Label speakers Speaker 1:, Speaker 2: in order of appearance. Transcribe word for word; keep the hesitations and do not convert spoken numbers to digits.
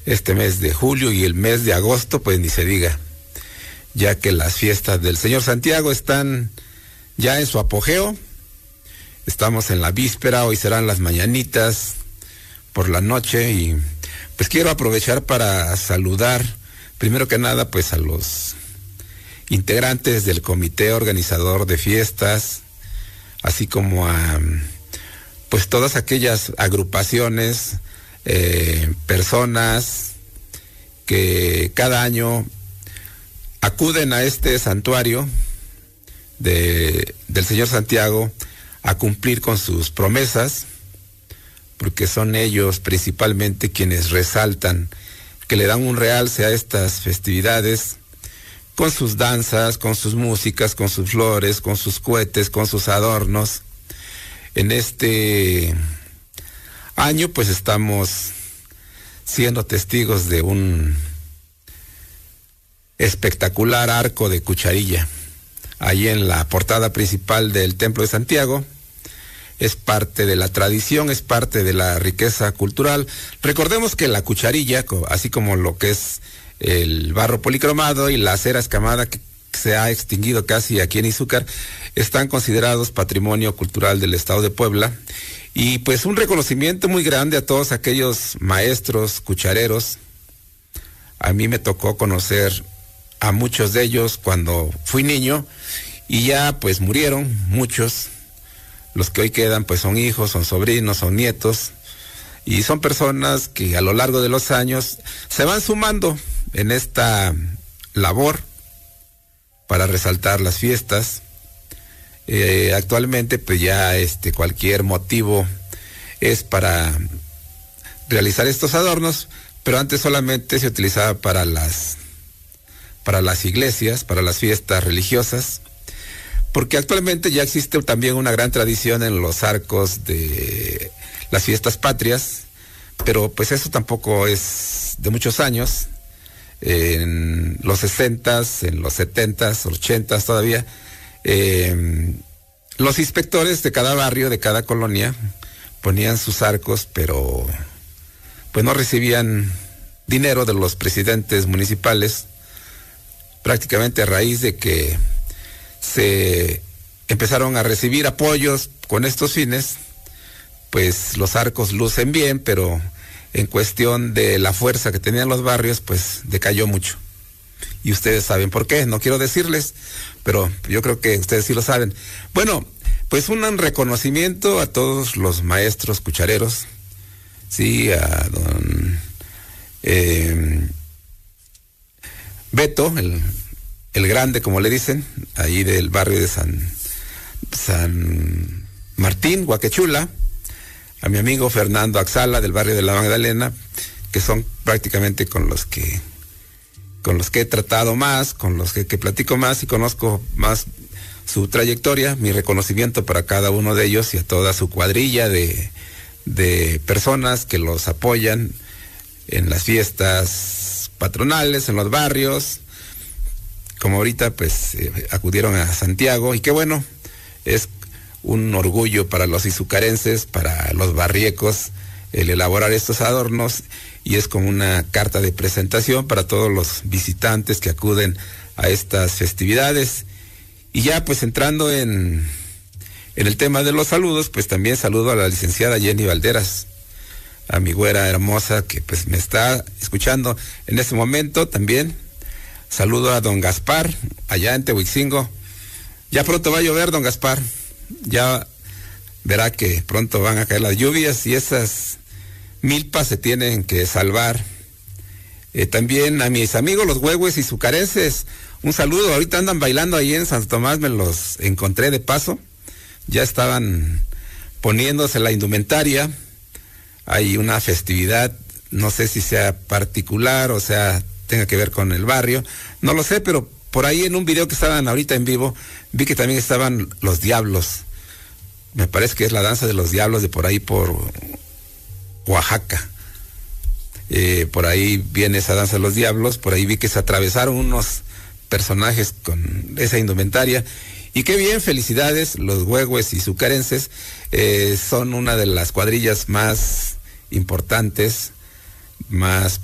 Speaker 1: este mes de julio y el mes de agosto, pues ni se diga, ya que las fiestas del Señor Santiago están ya en su apogeo. Estamos en la víspera, hoy serán las mañanitas por la noche y pues quiero aprovechar para saludar primero que nada pues a los integrantes del comité organizador de fiestas, así como a pues todas aquellas agrupaciones, eh, personas que cada año acuden a este santuario de, del Señor Santiago a cumplir con sus promesas, porque son ellos principalmente quienes resaltan, que le dan un realce a estas festividades, con sus danzas, con sus músicas, con sus flores, con sus cohetes, con sus adornos. En este año pues estamos siendo testigos de un espectacular arco de cucharilla, ahí en la portada principal del Templo de Santiago. Es parte de la tradición, es parte de la riqueza cultural. Recordemos que la cucharilla, así como lo que es el barro policromado y la cera escamada que se ha extinguido casi aquí en Izúcar, están considerados patrimonio cultural del estado de Puebla. Y pues un reconocimiento muy grande a todos aquellos maestros cuchareros. A mí me tocó conocer a muchos de ellos cuando fui niño y ya pues murieron muchos. Los que hoy quedan pues son hijos, son sobrinos, son nietos, y son personas que a lo largo de los años se van sumando en esta labor para resaltar las fiestas. Eh, actualmente pues ya este cualquier motivo es para realizar estos adornos, pero antes solamente se utilizaba para las para las iglesias, para las fiestas religiosas, porque actualmente ya existe también una gran tradición en los arcos de las fiestas patrias, pero pues eso tampoco es de muchos años. En los sesentas, en los setentas, ochentas todavía, eh, los inspectores de cada barrio, de cada colonia, ponían sus arcos, pero pues no recibían dinero de los presidentes municipales, prácticamente a raíz de que se empezaron a recibir apoyos con estos fines. Pues los arcos lucen bien, pero en cuestión de la fuerza que tenían los barrios, pues decayó mucho. Y ustedes saben por qué, no quiero decirles, pero yo creo que ustedes sí lo saben. Bueno, pues un reconocimiento a todos los maestros cuchareros, sí, a don eh, Beto, el, el grande, como le dicen, ahí del barrio de San, San Martín, Huaquechula, a mi amigo Fernando Axala del barrio de la Magdalena, que son prácticamente con los que con los que he tratado más, con los que, que platico más y conozco más su trayectoria. Mi reconocimiento para cada uno de ellos y a toda su cuadrilla de, de personas que los apoyan en las fiestas patronales, en los barrios, como ahorita pues eh, acudieron a Santiago, y qué bueno, es un orgullo para los izucarenses, para los barriecos, el elaborar estos adornos, y es como una carta de presentación para todos los visitantes que acuden a estas festividades. Y ya pues entrando en, en el tema de los saludos, pues también saludo a la licenciada Jenny Valderas, a mi güera hermosa que pues me está escuchando en este momento también. Saludo a don Gaspar, allá en Tehuixingo. Ya pronto va a llover, don Gaspar. Ya verá que pronto van a caer las lluvias y esas milpas se tienen que salvar. Eh, también a mis amigos los huehues y sucarenses, un saludo. Ahorita andan bailando ahí en Santo Tomás, me los encontré de paso. Ya estaban poniéndose la indumentaria. Hay una festividad, no sé si sea particular o sea tenga que ver con el barrio, no lo sé, pero por ahí en un video que estaban ahorita en vivo, vi que también estaban los diablos. Me parece que es la danza de los diablos de por ahí por Oaxaca. Eh, por ahí viene esa danza de los diablos, por ahí vi que se atravesaron unos personajes con esa indumentaria. Y qué bien, felicidades, los huehues y sucarenses eh, son una de las cuadrillas más importantes, más